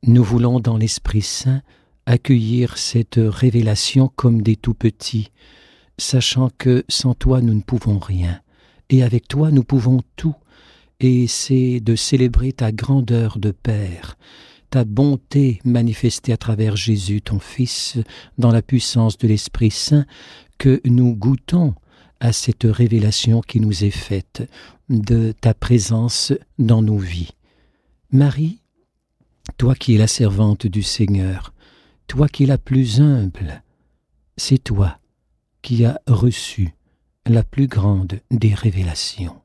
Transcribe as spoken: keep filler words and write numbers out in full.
Nous voulons dans l'Esprit Saint accueillir cette révélation comme des tout-petits, sachant que sans toi nous ne pouvons rien, et avec toi nous pouvons tout, et c'est de célébrer ta grandeur de Père, ta bonté manifestée à travers Jésus, ton Fils, dans la puissance de l'Esprit Saint, que nous goûtons à cette révélation qui nous est faite de ta présence dans nos vies. Marie, toi qui es la servante du Seigneur, toi qui es la plus humble, c'est toi qui as reçu la plus grande des révélations.